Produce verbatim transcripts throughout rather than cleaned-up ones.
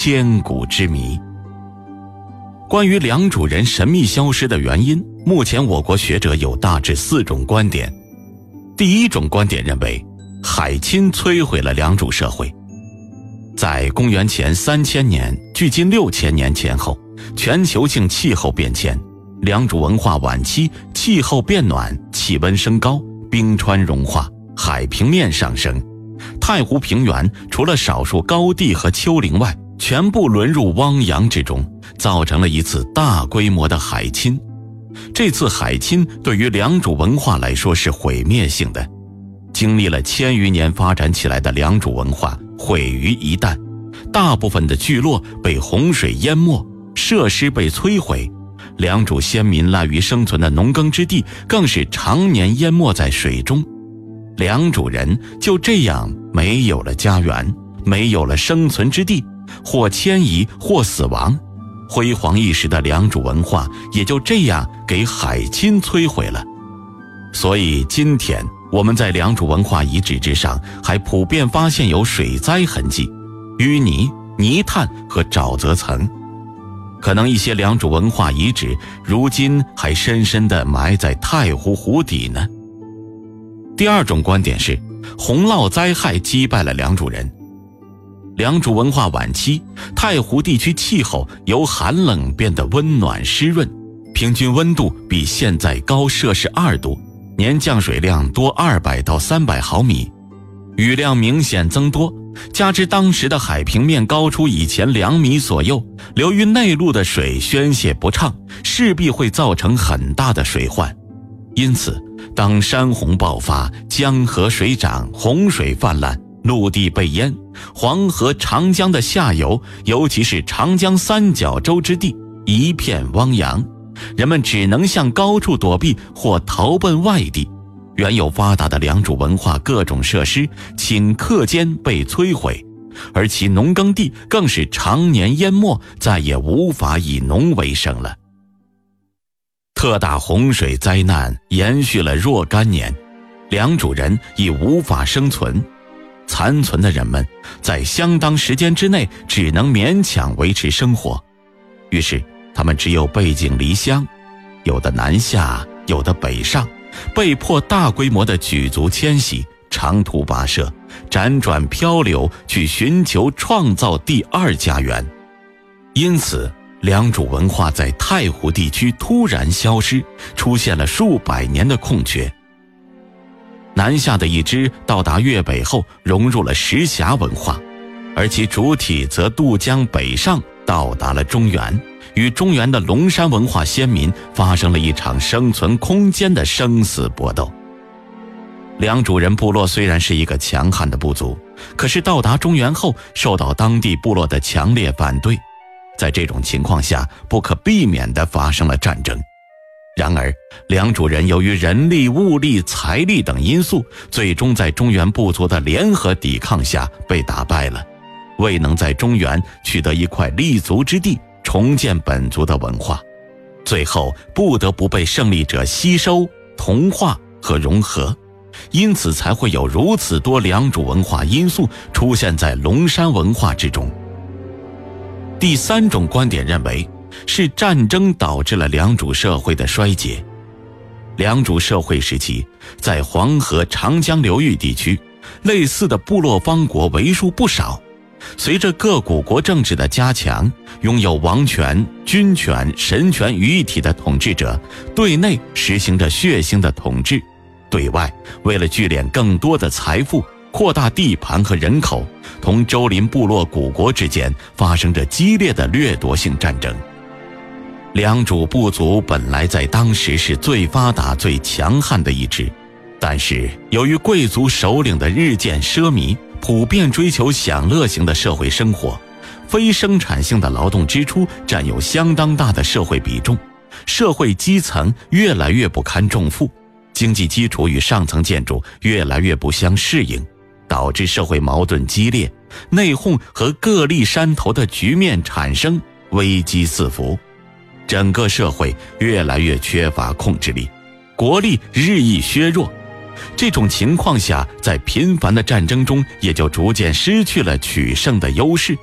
千古之谜。关于良渚人神秘消失的原因，目前我国学者有大致四种观点。第一种观点认为，海侵摧毁了良渚社会。在公元前三千年距今六千年前后，全球性气候变迁，良渚文化晚期气候变暖，气温升高，冰川融化，海平面上升，太湖平原除了少数高地和丘陵外，全部沦入汪洋之中，造成了一次大规模的海侵。这次海侵对于良渚文化来说是毁灭性的，经历了千余年发展起来的良渚文化毁于一旦，大部分的聚落被洪水淹没，设施被摧毁，良渚先民赖于生存的农耕之地更是常年淹没在水中。良渚人就这样没有了家园，没有了生存之地，或迁移或死亡，辉煌一时的良渚文化也就这样给海侵摧毁了。所以今天我们在良渚文化遗址之上还普遍发现有水灾痕迹、淤泥、泥炭和沼泽层，可能一些良渚文化遗址如今还深深地埋在太湖湖底呢。第二种观点是，洪涝灾害击败了良渚人。良渚文化晚期，太湖地区气候由寒冷变得温暖湿润，平均温度比现在高摄氏二度，年降水量多二百到三百毫米，雨量明显增多，加之当时的海平面高出以前两米左右，流于内陆的水宣泄不畅，势必会造成很大的水患。因此，当山洪爆发，江河水涨，洪水泛滥，陆地被淹，黄河、长江的下游，尤其是长江三角洲之地，一片汪洋，人们只能向高处躲避或逃奔外地。原有发达的良渚文化各种设施顷刻间被摧毁，而其农耕地更是常年淹没，再也无法以农为生了。特大洪水灾难延续了若干年，良渚人已无法生存，残存的人们在相当时间之内只能勉强维持生活，于是他们只有背井离乡，有的南下，有的北上，被迫大规模的举族迁徙，长途跋涉，辗转漂流，去寻求创造第二家园。因此良渚文化在太湖地区突然消失，出现了数百年的空缺。南下的一支到达粤北后融入了石峡文化，而其主体则渡江北上，到达了中原，与中原的龙山文化先民发生了一场生存空间的生死搏斗。良渚人部落虽然是一个强悍的部族，可是到达中原后受到当地部落的强烈反对，在这种情况下不可避免地发生了战争。然而良渚人由于人力、物力、财力等因素，最终在中原部族的联合抵抗下被打败了，未能在中原取得一块立足之地，重建本族的文化，最后不得不被胜利者吸收、同化和融合，因此才会有如此多良渚文化因素出现在龙山文化之中。第三种观点认为，是战争导致了良渚社会的衰竭。良渚社会时期，在黄河、长江流域地区，类似的部落方国为数不少。随着各古国政治的加强，拥有王权、军权、神权于一体的统治者，对内实行着血腥的统治，对外为了聚敛更多的财富，扩大地盘和人口，同周邻部落古国之间发生着激烈的掠夺性战争。良渚部族本来在当时是最发达、最强悍的一支，但是由于贵族首领的日渐奢靡，普遍追求享乐型的社会生活，非生产性的劳动支出占有相当大的社会比重，社会基层越来越不堪重负，经济基础与上层建筑越来越不相适应，导致社会矛盾激烈，内讧和各立山头的局面产生，危机四伏，整个社会越来越缺乏控制力，国力日益削弱。这种情况下，在频繁的战争中也就逐渐失去了取胜的优势，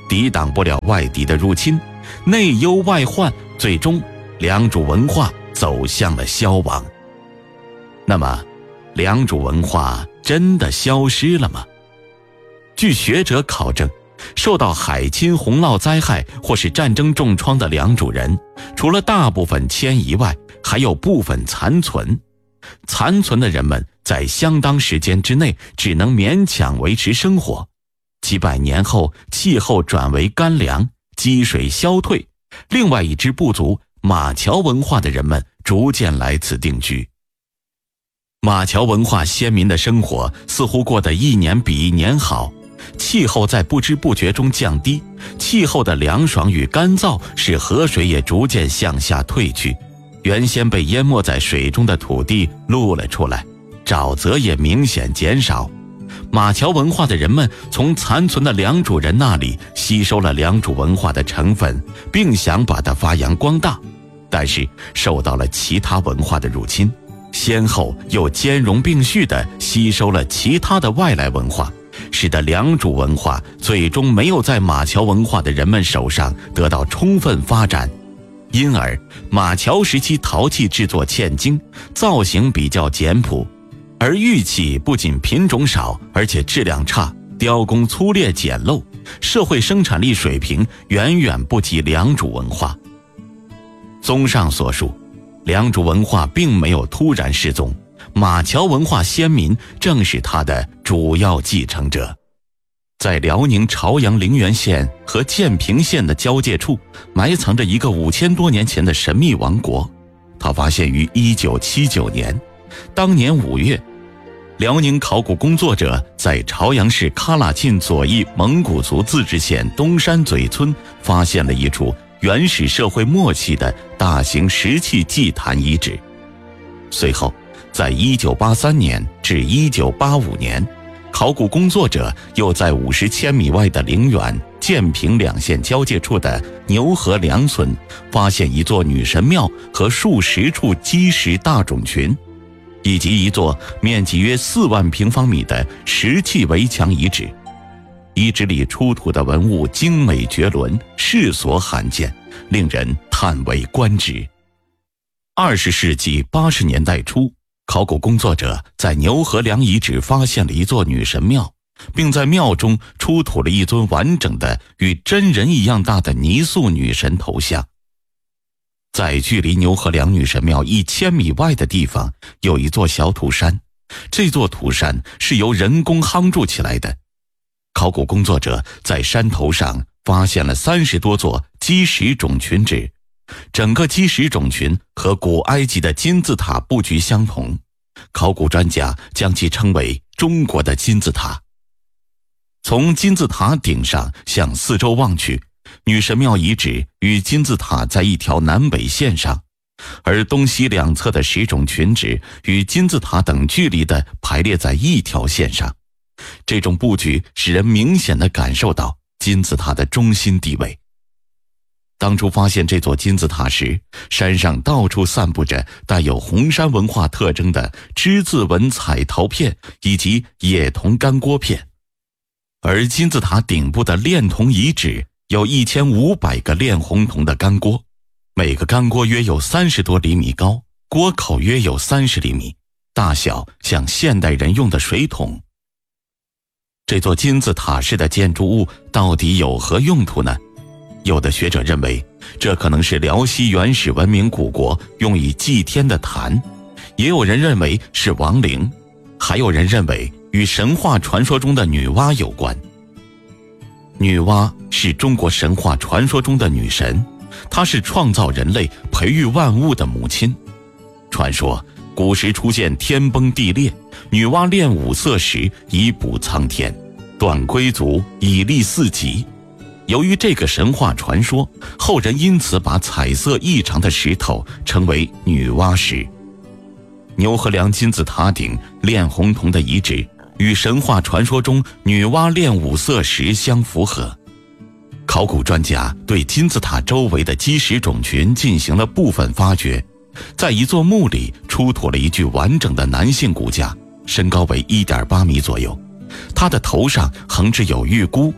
抵挡不了外敌的入侵，内忧外患，最终良渚文化走向了消亡。那么良渚文化真的消失了吗？据学者考证，受到海侵、洪涝灾害或是战争重创的良渚人，除了大部分迁移外，还有部分残存。残存的人们在相当时间之内只能勉强维持生活，几百年后气候转为干凉，积水消退，另外一支部族马桥文化的人们逐渐来此定居。马桥文化先民的生活似乎过得一年比一年好，气候在不知不觉中降低，气候的凉爽与干燥使河水也逐渐向下退去，原先被淹没在水中的土地露了出来，沼泽也明显减少。马桥文化的人们从残存的良渚人那里吸收了良渚文化的成分，并想把它发扬光大，但是受到了其他文化的入侵，先后又兼容并蓄地吸收了其他的外来文化，使得良渚文化最终没有在马桥文化的人们手上得到充分发展。因而马桥时期陶器制作欠精，造型比较简朴，而玉器不仅品种少，而且质量差，雕工粗劣简陋，社会生产力水平远远不及良渚文化。综上所述，良渚文化并没有突然失踪，马桥文化先民正是它的主要继承者。在辽宁朝阳陵源县和建平县的交界处，埋藏着一个五千多年前的神秘王国。它发现于一九七九年，当年五月，辽宁考古工作者在朝阳市喀喇沁左翼蒙古族自治县东山嘴村发现了一处原始社会末期的大型石器祭坛遗址。随后，在一九八三年至一九八五年，考古工作者又在五十千米外的陵源、建平两县交界处的牛河梁村发现一座女神庙和数十处基石大冢群，以及一座面积约四万平方米的石器围墙遗址。遗址里出土的文物精美绝伦，世所罕见，令人叹为观止。二十世纪八十年代初，考古工作者在牛河梁遗址发现了一座女神庙，并在庙中出土了一尊完整的与真人一样大的泥塑女神头像。在距离牛河梁女神庙一千米外的地方有一座小土山，这座土山是由人工夯筑起来的。考古工作者在山头上发现了三十多座基石种群址，整个基石种群和古埃及的金字塔布局相同，考古专家将其称为中国的金字塔。从金字塔顶上向四周望去，女神庙遗址与金字塔在一条南北线上，而东西两侧的石种群址与金字塔等距离地排列在一条线上。这种布局使人明显地感受到金字塔的中心地位。当初发现这座金字塔时，山上到处散布着带有红山文化特征的之字纹彩陶片以及冶铜干锅片，而金字塔顶部的炼铜遗址有一千五百个炼红铜的干锅，每个干锅约有三十多厘米高，锅口约有三十厘米，大小像现代人用的水桶。这座金字塔式的建筑物到底有何用途呢？有的学者认为，这可能是辽西原始文明古国用以祭天的坛，也有人认为是亡灵，还有人认为与神话传说中的女娲有关。女娲是中国神话传说中的女神，她是创造人类、培育万物的母亲。传说古时出现天崩地裂，女娲炼五色石以补苍天，断龟足以立四极。由于这个神话传说，后人因此把彩色异常的石头称为女娲石。牛河梁金字塔顶炼红铜的遗址与神话传说中女娲炼五色石相符合。考古专家对金字塔周围的基石种群进行了部分发掘，在一座墓里出土了一具完整的男性骨架，身高为 一点八米左右，他的头上横置有玉箍，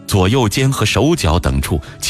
左右肩和手脚等处